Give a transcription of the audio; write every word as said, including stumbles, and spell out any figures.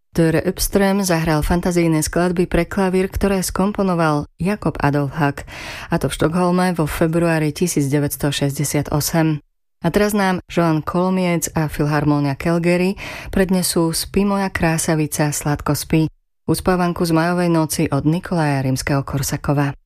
Tore Uppström zahral fantazijné skladby pre klavír, ktoré skomponoval Jakob Adolf Hack, a to v Štokholme vo februári devätnásťstošesťdesiatosem. A teraz nám Joan Kolomiec a Filharmónia Calgary prednesú Spí moja krásavica, sladko spí, uspávanku z majovej noci od Nikolaja Rimského-Korsakova.